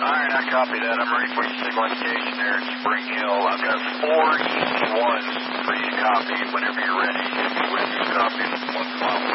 right, I copy that. I'm ready for your signal indication there at Spring Hill. I've got 4 easy ones for you to copy whenever you're ready. If you're ready to copy 1 mile.